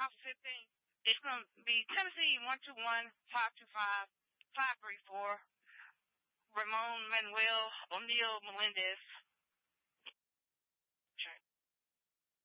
House 15. It's going to be Tennessee 121-525-534. Ramon Manuel O'Neill Melendez.